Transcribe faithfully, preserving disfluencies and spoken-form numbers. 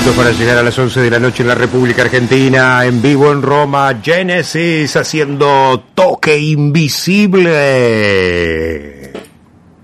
minutos para llegar a las once de la noche en la República Argentina, en vivo en Roma, Genesis haciendo Toque Invisible.